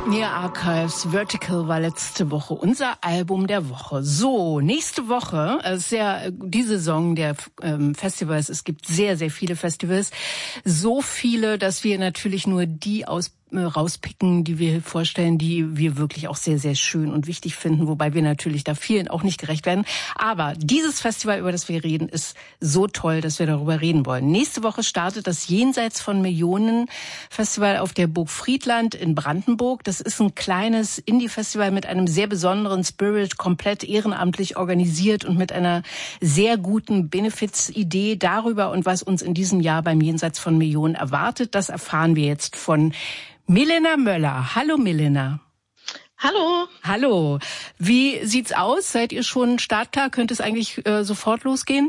Near Archives, Vertical war letzte Woche unser Album der Woche. So, nächste Woche, ist ja die Saison der Festivals. Es gibt sehr, sehr viele Festivals. So viele, dass wir natürlich nur die rauspicken, die wir vorstellen, die wir wirklich auch sehr, sehr schön und wichtig finden, wobei wir natürlich da vielen auch nicht gerecht werden. Aber dieses Festival, über das wir reden, ist so toll, dass wir darüber reden wollen. Nächste Woche startet das Jenseits von Millionen Festival auf der Burg Friedland in Brandenburg. Das ist ein kleines Indie-Festival mit einem sehr besonderen Spirit, komplett ehrenamtlich organisiert und mit einer sehr guten Benefits-Idee darüber und was uns in diesem Jahr beim Jenseits von Millionen erwartet. Das erfahren wir jetzt von Milena Möller. Hallo Milena. Hallo. Hallo. Wie sieht's aus? Seid ihr schon startklar? Könnte es eigentlich sofort losgehen?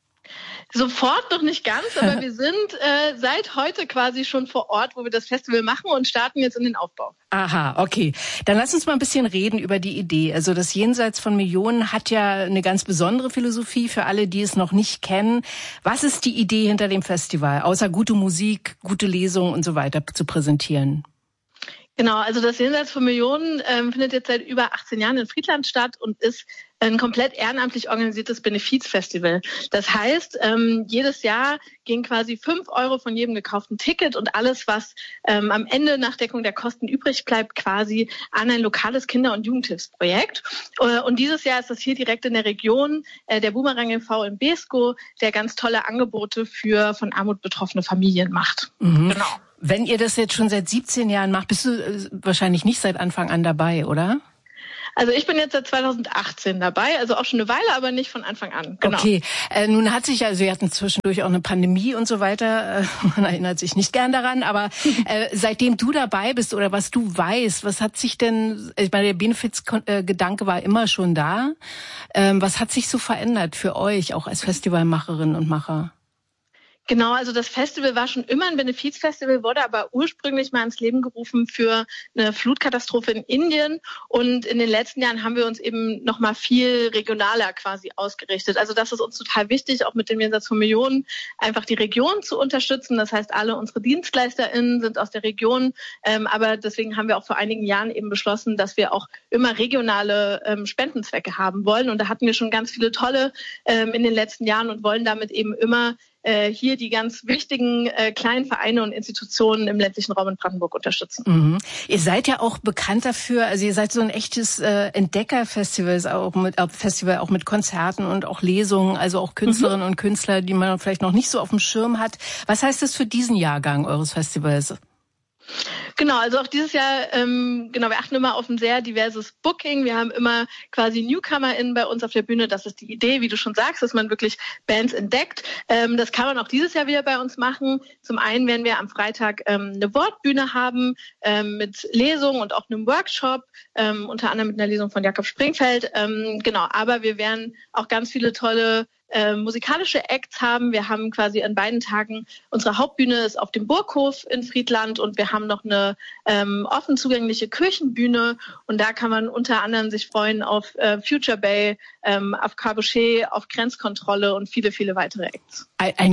Sofort noch nicht ganz, aber wir sind seit heute quasi schon vor Ort, wo wir das Festival machen und starten jetzt in den Aufbau. Aha, okay. Dann lass uns mal ein bisschen reden über die Idee. Also das Jenseits von Millionen hat ja eine ganz besondere Philosophie für alle, die es noch nicht kennen. Was ist die Idee hinter dem Festival, außer gute Musik, gute Lesungen und so weiter zu präsentieren? Genau, also das Jenseits von Millionen findet jetzt seit über 18 Jahren in Friedland statt und ist ein komplett ehrenamtlich organisiertes Benefizfestival. Das heißt, jedes Jahr gehen quasi 5 € von jedem gekauften Ticket und alles, was am Ende nach Deckung der Kosten übrig bleibt, quasi an ein lokales Kinder- und Jugendhilfsprojekt. Und dieses Jahr ist das hier direkt in der Region, der Boomerang e.V. in Beeskow, der ganz tolle Angebote für von Armut betroffene Familien macht. Mhm. Genau. Wenn ihr das jetzt schon seit 17 Jahren macht, bist du wahrscheinlich nicht seit Anfang an dabei, oder? Also ich bin jetzt seit 2018 dabei, also auch schon eine Weile, aber nicht von Anfang an. Genau. Okay, nun hat sich wir hatten zwischendurch auch eine Pandemie und so weiter, man erinnert sich nicht gern daran, aber seitdem du dabei bist oder was du weißt, was hat sich denn, ich meine, der Benefits-Gedanke war immer schon da, was hat sich so verändert für euch, auch als Festivalmacherinnen und Macher? Genau, also das Festival war schon immer ein Benefizfestival, wurde aber ursprünglich mal ins Leben gerufen für eine Flutkatastrophe in Indien. Und in den letzten Jahren haben wir uns eben noch mal viel regionaler quasi ausgerichtet. Also das ist uns total wichtig, auch mit dem Jenseits von Millionen, einfach die Region zu unterstützen. Das heißt, alle unsere DienstleisterInnen sind aus der Region. Aber deswegen haben wir auch vor einigen Jahren eben beschlossen, dass wir auch immer regionale Spendenzwecke haben wollen. Und da hatten wir schon ganz viele tolle in den letzten Jahren und wollen damit eben immer hier die ganz wichtigen kleinen Vereine und Institutionen im ländlichen Raum in Brandenburg unterstützen. Mhm. Ihr seid ja auch bekannt dafür, also ihr seid so ein echtes Entdeckerfestival, auch mit Konzerten und auch Lesungen, also auch Künstlerinnen und Künstler, die man vielleicht noch nicht so auf dem Schirm hat. Was heißt das für diesen Jahrgang eures Festivals? Genau, also auch dieses Jahr, wir achten immer auf ein sehr diverses Booking. Wir haben immer quasi NewcomerInnen bei uns auf der Bühne. Das ist die Idee, wie du schon sagst, dass man wirklich Bands entdeckt. Das kann man auch dieses Jahr wieder bei uns machen. Zum einen werden wir am Freitag eine Wortbühne haben mit Lesungen und auch einem Workshop, unter anderem mit einer Lesung von Jakob Springfeld. Aber wir werden auch ganz viele tolle musikalische Acts haben. Wir haben quasi an beiden Tagen, unsere Hauptbühne ist auf dem Burghof in Friedland und wir haben noch eine offen zugängliche Kirchenbühne und da kann man unter anderem sich freuen auf Future Bay, auf Cabochet, auf Grenzkontrolle und viele, viele weitere Acts.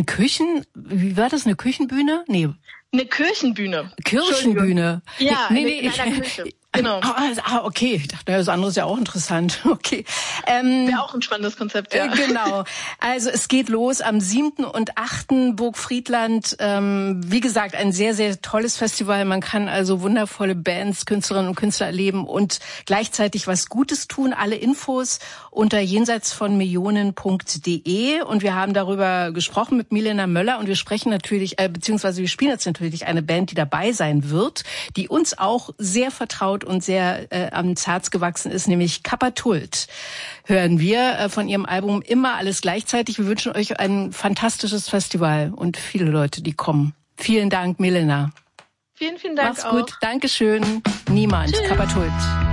Wie war das, eine Küchenbühne? Nee. Eine Kirchenbühne. Kirchenbühne? Ja, in einer Kirche. Genau. Okay. Ich dachte, das andere ist ja auch interessant. Okay. Wäre auch ein spannendes Konzept, ja. Genau. Also es geht los am 7. und 8. Burg Friedland. Wie gesagt, ein sehr, sehr tolles Festival. Man kann also wundervolle Bands, Künstlerinnen und Künstler erleben und gleichzeitig was Gutes tun. Alle Infos unter jenseitsvonmillionen.de. Und wir haben darüber gesprochen mit Milena Möller und wir sprechen natürlich, beziehungsweise wir spielen jetzt natürlich eine Band, die dabei sein wird, die uns auch sehr vertraut und sehr ans Herz gewachsen ist, nämlich Kapatult. Hören wir von ihrem Album Immer alles gleichzeitig. Wir wünschen euch ein fantastisches Festival und viele Leute, die kommen. Vielen Dank, Milena. Vielen, vielen Dank. Mach's gut. Dankeschön. Niemand. Kapatult.